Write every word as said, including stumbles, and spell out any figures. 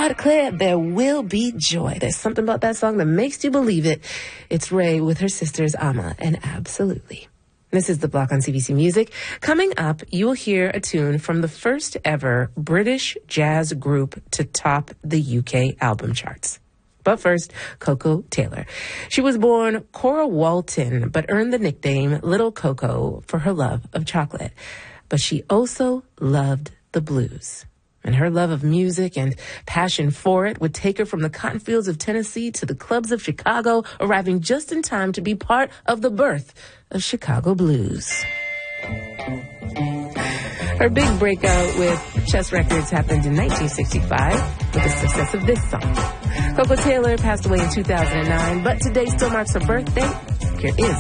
God declared there will be joy. There's something about that song that makes you believe it. It's Ray with her sisters, Amma and Absolutely. This is The Block on C B C Music. Coming up, you will hear a tune from the first ever British jazz group to top the U K album charts. But first, Coco Taylor. She was born Cora Walton, but earned the nickname Little Coco for her love of chocolate. But she also loved the blues. And her love of music and passion for it would take her from the cotton fields of Tennessee to the clubs of Chicago, arriving just in time to be part of the birth of Chicago blues. Her big breakout with Chess Records happened in nineteen sixty-five with the success of this song. Coco Taylor passed away in two thousand nine, but today still marks her birthday. Here is